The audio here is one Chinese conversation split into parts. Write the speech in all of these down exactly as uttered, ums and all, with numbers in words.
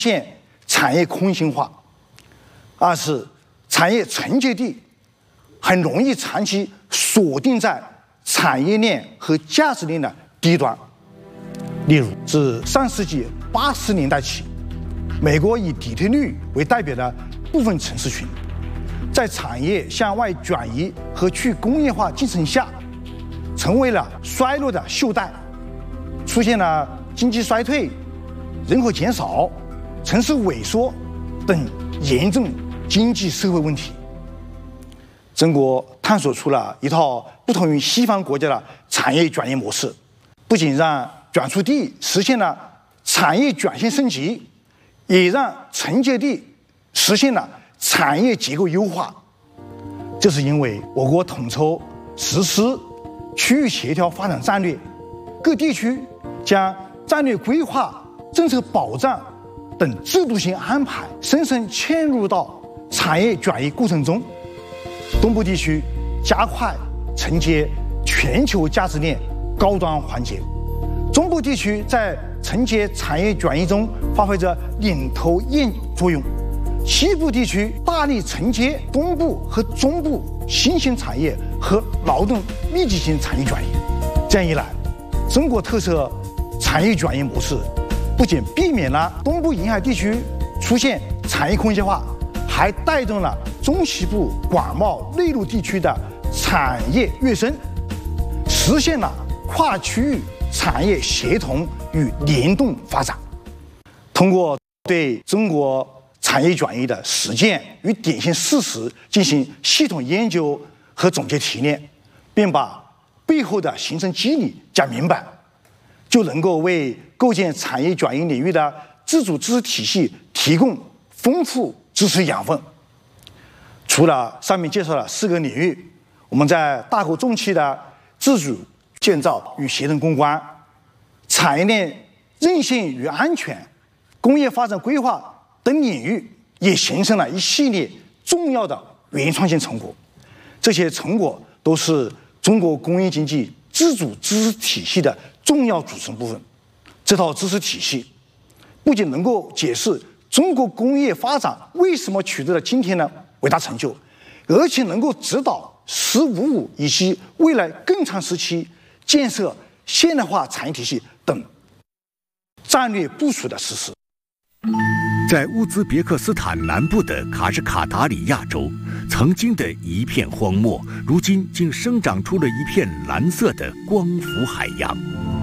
现产业空心化，二是产业承接地很容易长期锁定在产业链和价值链的低端。例如，自上世纪八十年代起，美国以底特律为代表的部分城市群，在产业向外转移和去工业化进程下，成为了衰落的锈带，出现了经济衰退、人口减少、城市萎缩等严重经济社会问题。中国探索出了一套不同于西方国家的产业转移模式，不仅让转出地实现了产业转型升级，也让承接地实现了产业结构优化。这是因为我国统筹实施区域协调发展战略，各地区将战略规划、政策保障等制度性安排深深嵌入到产业转移过程中。东部地区加快承接全球价值链高端环节，中部地区在承接产业转移中发挥着领头雁作用，西部地区大力承接东部和中部新兴产业和劳动密集型产业转移。这样一来，中国特色产业转移模式不仅避免了东部沿海地区出现产业空心化，还带动了中西部广袤内陆地区的产业跃升，实现了跨区域产业协同与联动发展。通过对中国产业转移的实践与典型事实进行系统研究和总结提炼，并把背后的形成机理讲明白，就能够为构建产业转移领域的自主知识体系提供丰富知识养分。除了上面介绍的四个领域，我们在大国重器的自主建造与协同攻关、产业链韧性与安全、工业发展规划等领域，也形成了一系列重要的原创性成果。这些成果都是中国工业经济自主知识体系的重要组成部分。这套知识体系不仅能够解释中国工业发展为什么取得了今天的伟大成就，而且能够指导“十五五”以及未来更长时期建设现代化产业体系等战略部署的实施。 在乌兹别克斯坦南部的卡什卡达里亚州，曾经的一片荒漠，如今竟生长出了一片蓝色的光伏海洋。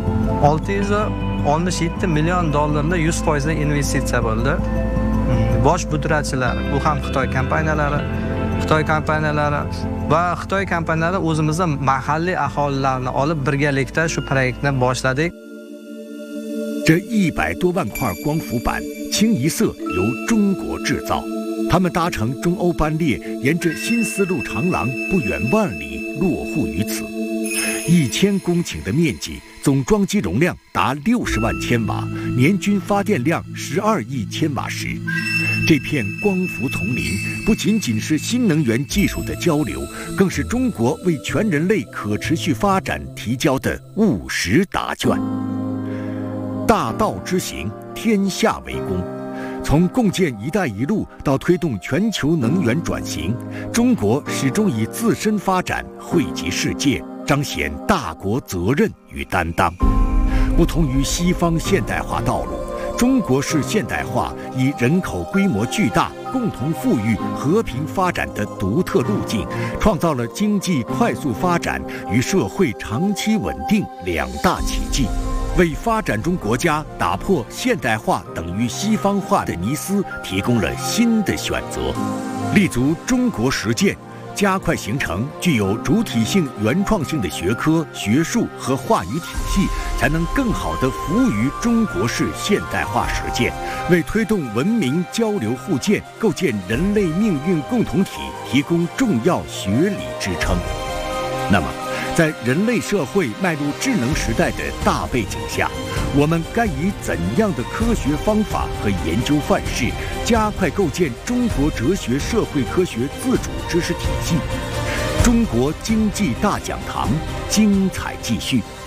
olti yuz oltmish yetti million dollarni yuz foizdan investitsiya bo'ldi. Bosh pudratchilar, bu ham Xitoy kompaniyalari, Xitoy kompaniyalari va Xitoy kompaniyalari o'zimizni mahalliy aholilarni olib birgalikda shu proyektni boshladik. 这一百多万块光伏板清一色由中国制造，他们搭乘中欧班列，沿着新丝路长廊不远万里落户于此。一千公顷的面积，总装机容量达六十万千瓦，年均发电量十二亿千瓦时。这片光伏丛林不仅仅是新能源技术的交流，更是中国为全人类可持续发展提交的务实答卷。大道之行，天下为公。从共建“一带一路”到推动全球能源转型，中国始终以自身发展惠及世界，彰显大国责任与担当。不同于西方现代化道路，中国式现代化以人口规模巨大、共同富裕、和平发展的独特路径，创造了经济快速发展与社会长期稳定两大奇迹，为发展中国家打破现代化等于西方化的迷思提供了新的选择。立足中国实践，加快形成具有主体性、原创性的学科、学术和话语体系，才能更好地服务于中国式现代化实践，为推动文明交流互鉴、构建人类命运共同体提供重要学理支撑。那么，在人类社会迈入智能时代的大背景下，我们该以怎样的科学方法和研究范式，加快构建中国哲学社会科学自主知识体系？中国经济大讲堂，精彩继续。